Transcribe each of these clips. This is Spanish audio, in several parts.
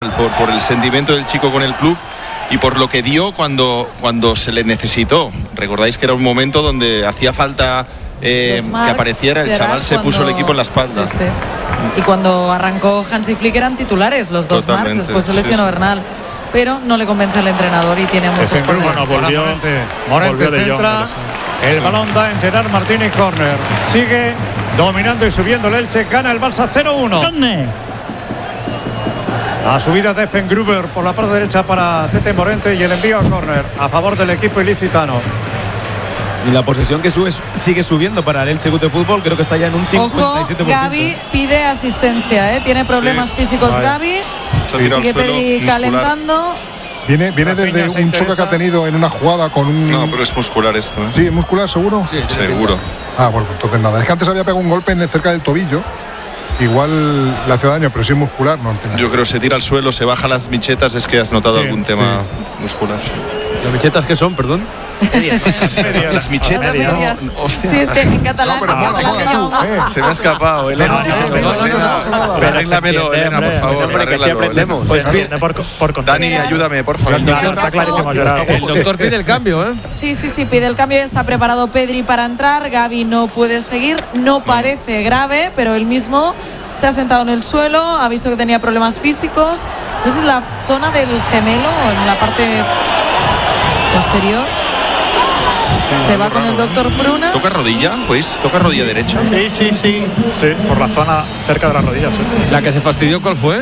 por el sentimiento del chico con el club y por lo que dio cuando se le necesitó. Recordáis que era un momento donde hacía falta que apareciera, el chaval se puso el equipo en la espalda. Sí. Y cuando arrancó Hansi Flick eran titulares los dos Marcs, después de lesión Bernal. Pero no le convence al entrenador y tiene muchos problemas. Bueno, volvió Morente centra, el balón da en Gerard Martínez, córner. Sigue dominando y subiendo el Elche, gana el Barça 0-1. La subida de Effengruber por la parte derecha para Tete Morente y el envío a córner a favor del equipo ilicitano. Y la posesión que sigue subiendo para el Elche Club de Fútbol, creo que está ya en un 57%. Ojo, Gavi pide asistencia, tiene problemas físicos Gavi. Sigue Pedri calentando. Viene desde un choque que ha tenido en una jugada con un... No, pero es muscular esto. Sí, ¿es muscular seguro? Sí, seguro. Bueno, entonces nada. Es que antes había pegado un golpe cerca del tobillo. Igual le hace daño, pero si es muscular, no entiendo. Yo creo que se tira al suelo, se baja las michetas, es que has notado algún tema muscular. ¿Las michetas qué son, perdón? Las michetas. Sí, es que en catalán. Se me ha escapado, Elena. Arréglamelo, Elena, por favor. Que si aprendemos. Pues Dani, ayúdame, por favor. Está clarísimo. El doctor pide el cambio, Sí, pide el cambio. Ya está preparado Pedri para entrar. Gavi no puede seguir. No parece grave, pero él mismo se ha sentado en el suelo. Ha visto que tenía problemas físicos. No sé si es la zona del gemelo o en la parte posterior. Se va con el doctor Pruna. ¿Toca rodilla? Pues toca rodilla derecha. Sí, por la zona cerca de las rodillas. ¿La que se fastidió cuál fue?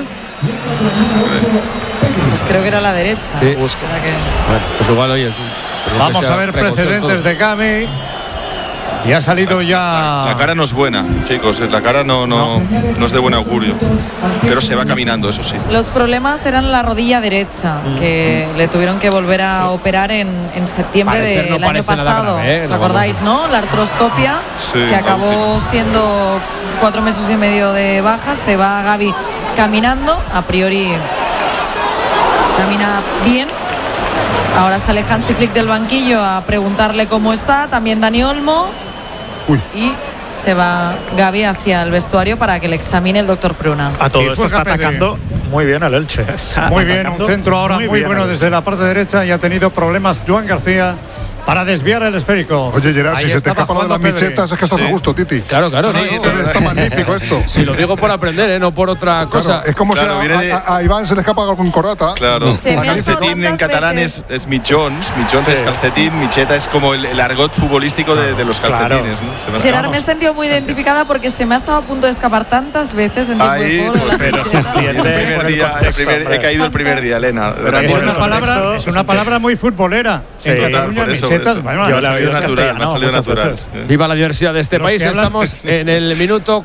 Pues creo que era la derecha. Sí. Pues igual hoy es. Vamos a ver precedentes de Gavi. Y ha salido ya. La cara no es buena, chicos. La cara no es de buen augurio. Pero se va caminando, eso sí. Los problemas eran la rodilla derecha, que le tuvieron que volver a operar en septiembre del año pasado. ¿Os acordáis, no? La artroscopia, que acabó siendo 4 meses y medio de baja. Se va Gavi caminando. A priori camina bien. Ahora sale Hansi Flick del banquillo a preguntarle cómo está. También Dani Olmo. Y se va Gavi hacia el vestuario para que le examine el doctor Pruna. A todo esto está atacando muy bien al Elche. Muy bien, un centro ahora muy bueno desde la parte derecha y ha tenido problemas Joan García para desviar el esférico. Oye, Gerard, si se te escapa lo de las michetas es que estás a gusto, Titi. Claro. Está magnífico esto. Si lo digo por aprender, no por otra cosa. Es como si a Iván se le escapa algún corata. Claro. Calcetín en catalán es mitjons. Mitjons es calcetín. Micheta es como el argot futbolístico de los calcetines. ¿No? Gerard, me he sentido muy identificada porque se me ha estado a punto de escapar tantas veces en tiempo de fútbol. Pero se entiende. He caído el primer día, Elena. Es una palabra muy futbolera. En Cataluña, michetas. Me ha salido natural. Viva la diversidad de este país. Estamos en el minuto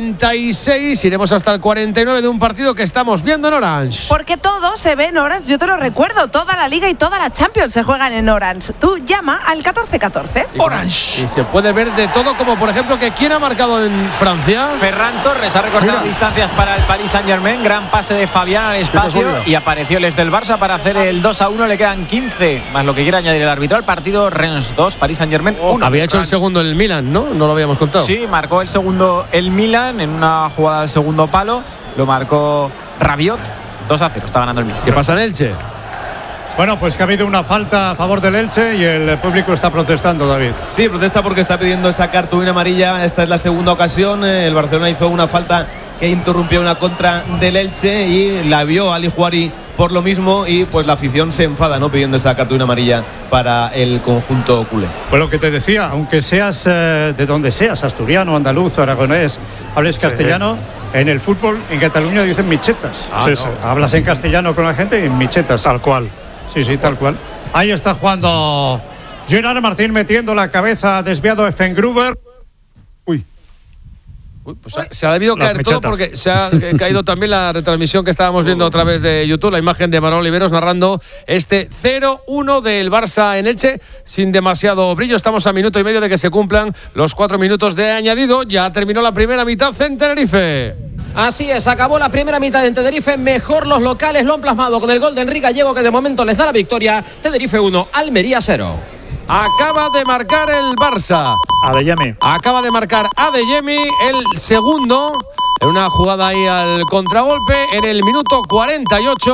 46. Iremos hasta el 49 de un partido que estamos viendo en Orange. Porque todo se ve en Orange. Yo te lo recuerdo. Toda la Liga y toda la Champions se juegan en Orange. Tú llama al 1414. Orange. Y se puede ver de todo, como por ejemplo que quién ha marcado en Francia. Ferran Torres ha recortado distancias para el Paris Saint-Germain. Gran pase de Fabián al espacio. Y apareció el del Barça para hacer el 2-1. Le quedan 15 más lo que quiera añadir el árbitro al partido. Rennes 2, Paris Saint-Germain 1. Había hecho el segundo el Milan, ¿no? No lo habíamos contado. Sí, marcó el segundo el Milan en una jugada al segundo palo. Lo marcó Rabiot. 2-0, está ganando el Milan. ¿Qué pasa en Elche? Bueno, pues que ha habido una falta a favor del Elche y el público está protestando, David. Sí, protesta porque está pidiendo esa cartulina amarilla. Esta es la segunda ocasión. El Barcelona hizo una falta que interrumpió una contra del Elche y la vio Ali Juari por lo mismo y pues la afición se enfada, ¿no? Pidiendo esa cartulina amarilla para el conjunto culé. Pues lo que te decía, aunque seas de donde seas, asturiano, andaluz, aragonés, hables castellano, en el fútbol en Cataluña dicen michetas. Hablas en castellano con la gente y en michetas. Tal cual. Sí, tal cual. Ahí está jugando Gerard Martín metiendo la cabeza, desviado Effengruber. Pues se ha debido caer todo porque se ha caído también la retransmisión que estábamos viendo a través de YouTube, la imagen de Manuel Oliveros narrando este 0-1 del Barça en Elche sin demasiado brillo. Estamos a minuto y medio de que se cumplan los 4 minutos de añadido. Ya terminó la primera mitad en Tenerife. Así es, acabó la primera mitad en Tenerife. Mejor los locales lo han plasmado con el gol de Enrique Gallego, que de momento les da la victoria. Tenerife 1, Almería 0. Acaba de marcar el Barça. Adeyemi. Acaba de marcar Adeyemi el segundo en una jugada ahí al contragolpe en el minuto 48.